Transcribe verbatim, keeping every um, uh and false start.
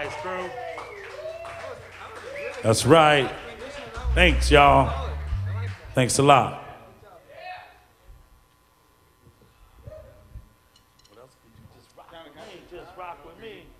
That's right. Thanks, y'all. Thanks a lot. What else could you just rock with me? Just rock with me.